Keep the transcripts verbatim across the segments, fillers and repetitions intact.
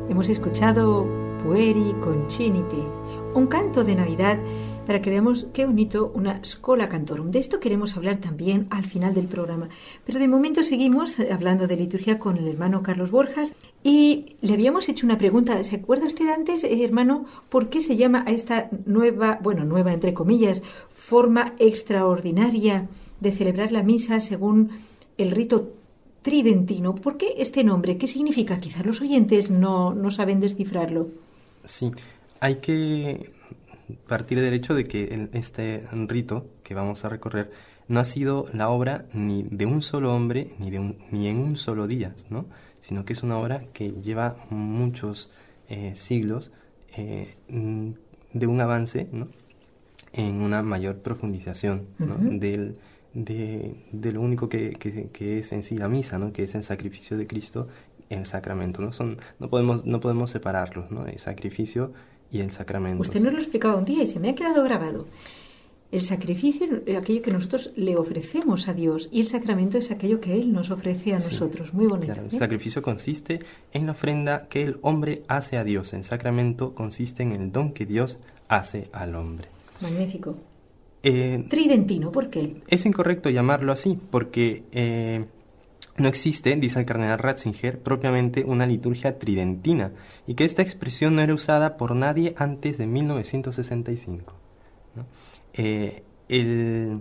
Hemos escuchado Pueri Concinite, un canto de Navidad para que veamos qué bonito una Schola Cantorum. De esto queremos hablar también al final del programa. Pero de momento seguimos hablando de liturgia con el hermano Carlos Borjas y le habíamos hecho una pregunta. ¿Se acuerda usted antes, eh, hermano, por qué se llama a esta nueva, bueno, nueva entre comillas, forma extraordinaria de celebrar la misa según el rito tridentino? ¿Por qué este nombre? ¿Qué significa? Quizás los oyentes no, no saben descifrarlo. Sí, hay que partir del hecho de que el, este rito que vamos a recorrer no ha sido la obra ni de un solo hombre ni, de un, ni en un solo día, ¿no? Sino que es una obra que lleva muchos eh, siglos eh, de un avance, ¿no? En una mayor profundización, ¿no? Uh-huh. del, de, de lo único que, que, que es en sí la misa, ¿no? Que es el sacrificio de Cristo en el sacramento, ¿no? Son, no podemos, no podemos separarlos, ¿no? El sacrificio y el sacramento. Usted nos lo explicaba un día y se me ha quedado grabado. El sacrificio es aquello que nosotros le ofrecemos a Dios y el sacramento es aquello que Él nos ofrece a sí, nosotros. Muy bonito. Claro, el sacrificio consiste en la ofrenda que el hombre hace a Dios. El sacramento consiste en el don que Dios hace al hombre. Magnífico. Eh, Tridentino, ¿por qué? Es incorrecto llamarlo así porque Eh, no existe, dice el cardenal Ratzinger, propiamente una liturgia tridentina, y que esta expresión no era usada por nadie antes de mil novecientos sesenta y cinco, ¿no? Eh, el...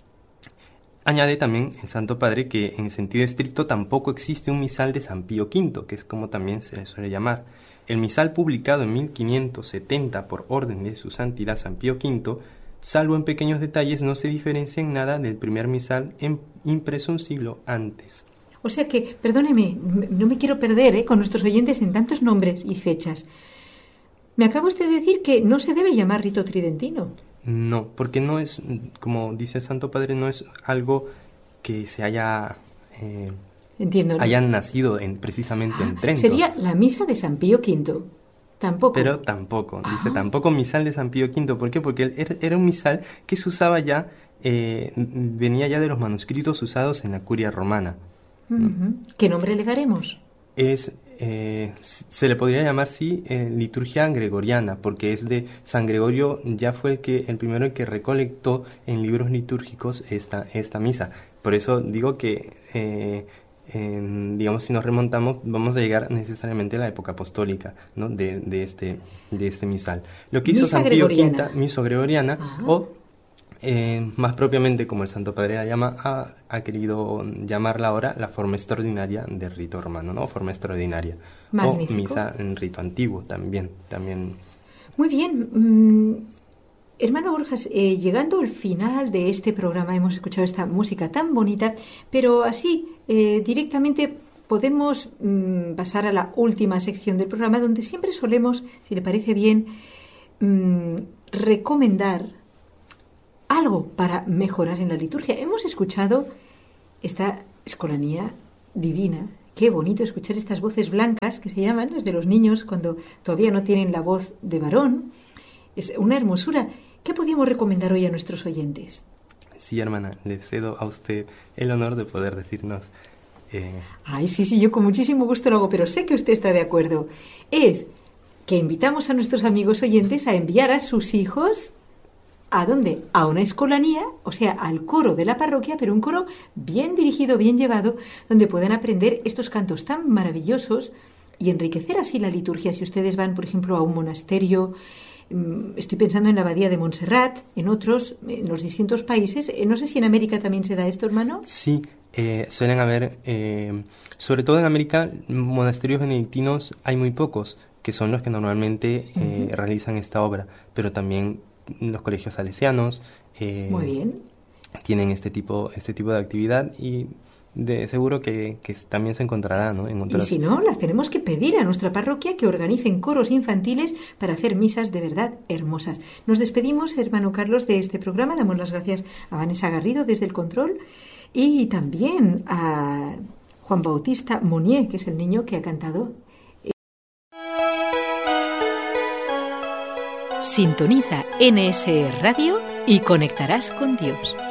Añade también el Santo Padre que en sentido estricto tampoco existe un misal de San Pío quinto, que es como también se le suele llamar. El misal publicado en mil quinientos setenta por orden de su santidad San Pío quinto, salvo en pequeños detalles, no se diferencia en nada del primer misal en, impreso un siglo antes. O sea que, perdóneme, no me quiero perder ¿eh? con nuestros oyentes en tantos nombres y fechas. Me acaba usted de decir que no se debe llamar rito tridentino. No, porque no es, como dice el Santo Padre, no es algo que se haya... Eh, Entiendo. ¿no? Hayan nacido en, precisamente ah, en Trento. Sería la misa de San Pío quinto. Tampoco. Pero tampoco, ah. dice tampoco misal de San Pío quinto. ¿Por qué? Porque era un misal que se usaba ya, eh, venía ya de los manuscritos usados en la curia romana. Uh-huh. ¿Qué nombre le daremos? Es, eh, se le podría llamar, sí, eh, liturgia gregoriana, porque es de San Gregorio, ya fue el que el primero el que recolectó en libros litúrgicos esta, esta misa. Por eso digo que, eh, en, digamos, si nos remontamos, vamos a llegar necesariamente a la época apostólica, ¿no? de, de, este, de este misal. Lo que hizo Misa San Pío gregoriana. quinto, misa gregoriana, ah. o Eh, más propiamente, como el Santo Padre la llama, ha, ha querido llamarla ahora la forma extraordinaria del rito romano, ¿no? Forma extraordinaria. Magnífico. O misa en rito antiguo también. también. Muy bien. Mm, hermano Borjas, eh, llegando al final de este programa, hemos escuchado esta música tan bonita, pero así, eh, directamente podemos mm, pasar a la última sección del programa, donde siempre solemos, si le parece bien, mm, recomendar algo para mejorar en la liturgia. Hemos escuchado esta escolanía divina. Qué bonito escuchar estas voces blancas que se llaman las de los niños cuando todavía no tienen la voz de varón. Es una hermosura. ¿Qué podríamos recomendar hoy a nuestros oyentes? Sí, hermana, le cedo a usted el honor de poder decirnos... Eh... Ay, sí, sí, yo con muchísimo gusto lo hago, pero sé que usted está de acuerdo. Es que invitamos a nuestros amigos oyentes a enviar a sus hijos... ¿A dónde? A una escolanía, o sea, al coro de la parroquia, pero un coro bien dirigido, bien llevado, donde puedan aprender estos cantos tan maravillosos y enriquecer así la liturgia. Si ustedes van, por ejemplo, a un monasterio, estoy pensando en la abadía de Montserrat, en otros, en los distintos países. No sé si en América también se da esto, hermano. Sí, eh, suelen haber, eh, sobre todo en América, monasterios benedictinos hay muy pocos, que son los que normalmente eh, uh-huh. realizan esta obra, pero también los colegios salesianos eh, Muy bien. tienen este tipo este tipo de actividad y de seguro que, que también se encontrará, ¿no? En otras... Y si no, las tenemos que pedir a nuestra parroquia que organicen coros infantiles para hacer misas de verdad hermosas. Nos despedimos, hermano Carlos, de este programa. Damos las gracias a Vanessa Garrido desde el control y también a Juan Bautista Monier, que es el niño que ha cantado. Sintoniza N S E Radio y conectarás con Dios.